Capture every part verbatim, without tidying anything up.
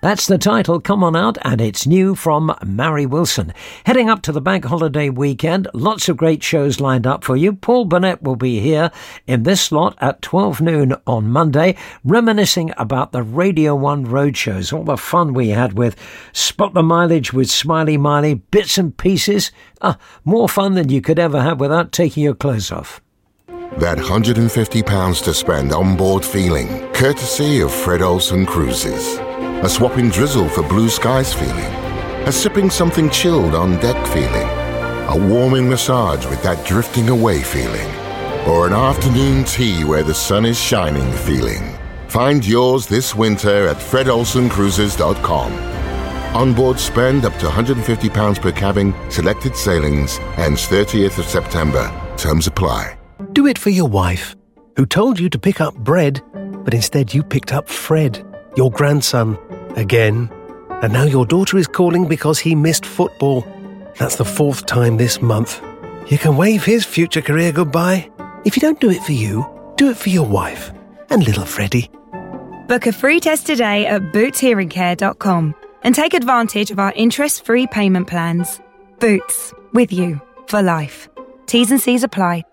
That's the title, Come On Out, and it's new from Mary Wilson. Heading up to the bank holiday weekend, lots of great shows lined up for you. Paul Burnett will be here in this slot at twelve noon on Monday, reminiscing about the Radio one roadshows, all the fun we had with Spot the Mileage with Smiley Miley, bits and pieces. Ah, more fun than you could ever have without taking your clothes off. That one hundred fifty pounds to spend on board feeling, courtesy of Fred Olsen Cruises. A swapping drizzle for blue skies feeling. A sipping something chilled on deck feeling. A warming massage with that drifting away feeling. Or an afternoon tea where the sun is shining feeling. Find yours this winter at fred olsen cruises dot com. Onboard spend up to one hundred fifty pounds per cabin, selected sailings, ends thirtieth of September. Terms apply. Do it for your wife, who told you to pick up bread, but instead you picked up Fred, your grandson, again. And now your daughter is calling because he missed football. That's the fourth time this month. You can wave his future career goodbye. If you don't do it for you, do it for your wife and little Freddie. Book a free test today at boots hearing care dot com and take advantage of our interest-free payment plans. Boots, with you for life. T's and C's apply.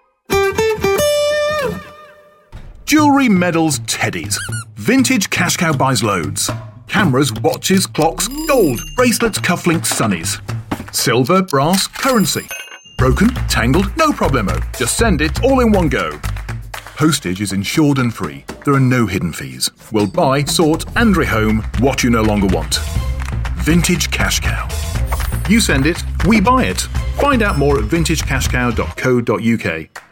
Jewellery, medals, teddies. Vintage Cash Cow buys loads. Cameras, watches, clocks, gold, bracelets, cufflinks, sunnies. Silver, brass, currency. Broken, tangled, no problemo. Just send it all in one go. Postage is insured and free. There are no hidden fees. We'll buy, sort and rehome what you no longer want. Vintage Cash Cow. You send it, we buy it. Find out more at vintage cash cow dot co dot uk.